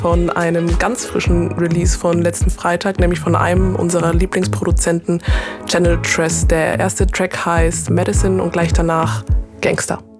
von einem ganz frischen Release von letzten Freitag, nämlich von einem unserer Lieblingsproduzenten, Channel Tress. Der erste Track heißt Medicine und gleich danach Gangster.